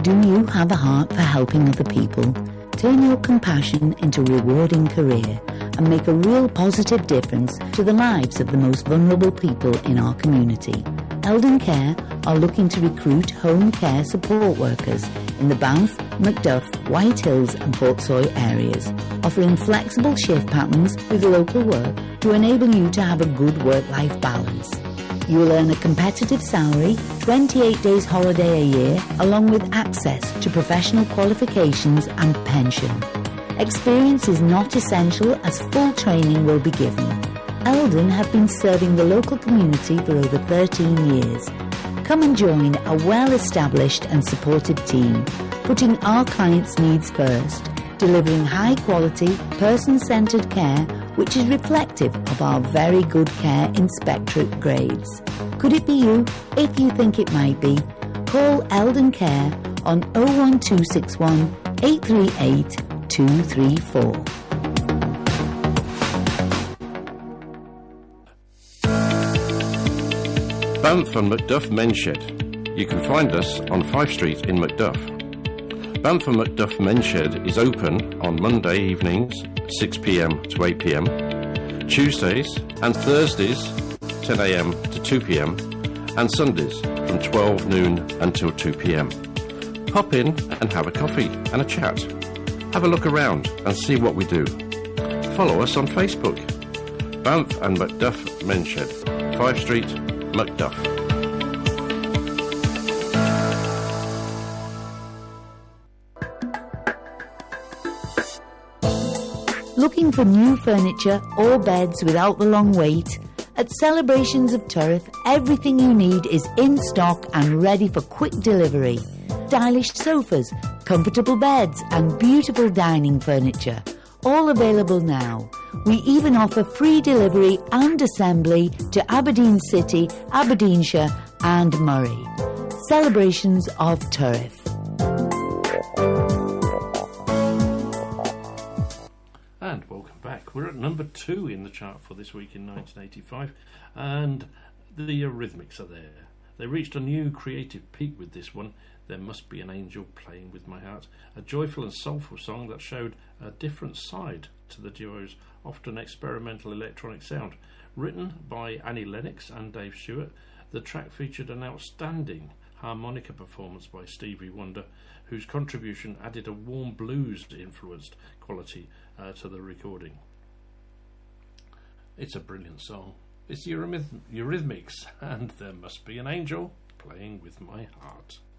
Do you have a heart for helping other people? Turn your compassion into a rewarding career and make a real positive difference to the lives of the most vulnerable people in our community. Eldon Care are looking to recruit home care support workers in the Banff, Macduff, White Hills and Portsoy areas, offering flexible shift patterns with local work to enable you to have a good work-life balance. You will earn a competitive salary, 28 days holiday a year, along with access to professional qualifications and pension. Experience is not essential as full training will be given. Eldon have been serving the local community for over 13 years. Come and join a well-established and supportive team, putting our clients' needs first, delivering high-quality, person-centred care which is reflective of our very good care inspectorate grades. Could it be you? If you think it might be, call Eldon Care on 01261 838 234. Banff and Macduff Men's Shed. You can find us on Fife Street in Macduff. Banff and Macduff Men's Shed is open on Monday evenings 6 p.m. to 8 p.m, Tuesdays and Thursdays 10 a.m. to 2 p.m, and Sundays from 12 noon until 2 p.m. Pop in and have a coffee and a chat. Have a look around and see what we do. Follow us on Facebook. Banff and Macduff Men's Shed, Fife Street, Macduff. Looking for new furniture or beds without the long wait? At Celebrations of Turf, everything you need is in stock and ready for quick delivery. Stylish sofas, comfortable beds and beautiful dining furniture, all available now. We even offer free delivery and assembly to Aberdeen City, Aberdeenshire and Moray. Celebrations of Turf. And welcome back. We're at number 2 in the chart for this week in 1985, and the Eurythmics are there. They reached a new creative peak with this one, There Must Be an Angel Playing With My Heart, a joyful and soulful song that showed a different side to the duo's often experimental electronic sound. Written by Annie Lennox and Dave Stewart, the track featured an outstanding harmonica performance by Stevie Wonder, whose contribution added a warm blues-influenced quality to the recording. It's a brilliant song. It's Eurythmics, and There Must Be an Angel Playing With My Heart.